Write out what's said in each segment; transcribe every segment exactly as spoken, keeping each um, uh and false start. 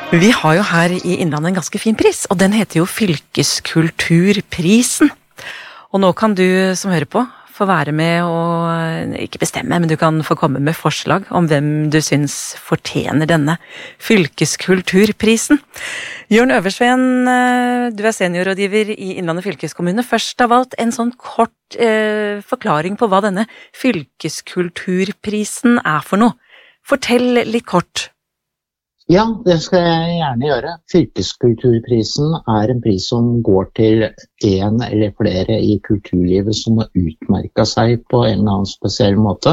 Vi har jo her i Innlandet en ganske fin pris, og den heter jo Fylkeskulturprisen. Og nå kan du som hører på få være med og ikke bestemme, men du kan få komme med forslag om hvem du syns fortjener denne Fylkeskulturprisen. Jørn Øversveen, du er seniorrådgiver i Innlandet fylkeskommune. Først av alt en sånn kort eh, forklaring på hva denne Fylkeskulturprisen er for noe. Fortell litt kort. Ja, det skal jeg gjerne gjøre. Fylkeskulturprisen er en pris som går til en eller flere i kulturlivet som har utmerket seg på en eller annen spesiell måte.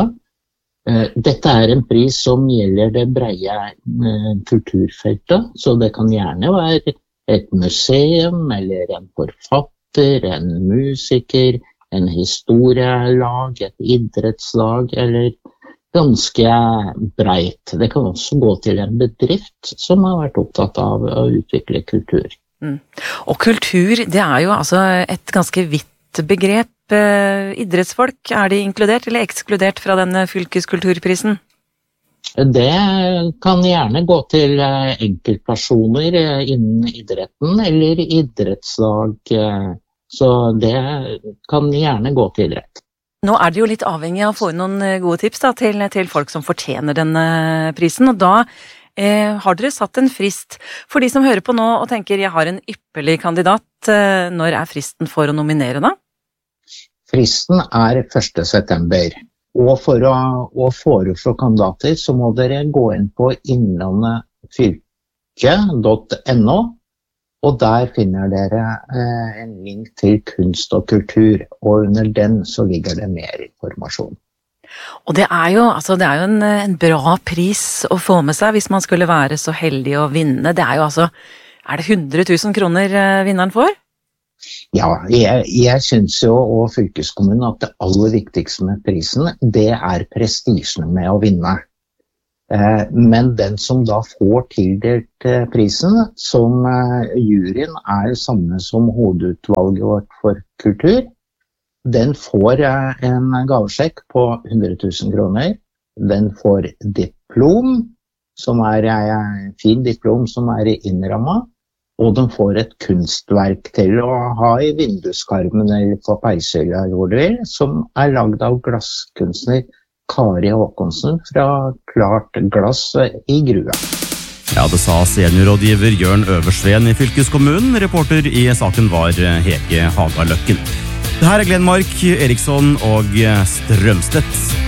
Dette er en pris som gjelder det breie kulturfeltet, så det kan gjerne være et museum, eller en forfatter, en musiker, en historielag, et idrettslag, eller ganske breit. Det kan også gå til en bedrift som har vært opptatt av å utvikle kultur. Mm. Og kultur, det er jo altså et ganske vidt begrep. Idrettsfolk, er de inkludert eller ekskludert fra denne fylkeskulturprisen? Det kan gjerne gå til enkeltpersoner innen idretten eller idrettslag, så det kan gjerne gå til idrett. Nå er det jo litt avhengig av å få noen gode tips da, til, til folk som fortjener denne prisen, og da eh, har dere satt en frist. For de som hører på nå og tenker jeg har en ypperlig kandidat, eh, når er fristen for å nominere da? Fristen er første september, og for å, å foreslå kandidater så må dere gå inn på innlandetfylke punktum no, og der finner dere eh, en link til kunst og kultur, og under den så ligger det mer informasjon. Og det er jo, altså, det er jo en, en bra pris å få med seg hvis man skulle være så heldig å vinne. Det er jo altså, er det hundre tusen kroner eh, vinneren får? Ja, jeg, jeg synes jo, og fylkeskommunen, at det aller viktigste med prisen, det er prestisjen med å vinne. Men den som da får tildelt prisen, som juryen er samme som hovedutvalget vårt for kultur, den får en gavesjekk på hundre tusen kroner. Den får diplom, som er en fin diplom som er innrammet, og den får et kunstverk til å ha i vinduskarmen eller på peishylla, hvor du vil, som er laget av glasskunstner Kari Håkonsen fra Klart Glass i Grue. Ja, det sa seniorrådgiver Jørn Øversveen i fylkeskommunen. Reporter i saken var Hege Hagaløkken. Det her er Glenmark, Eriksson og Strømstedt.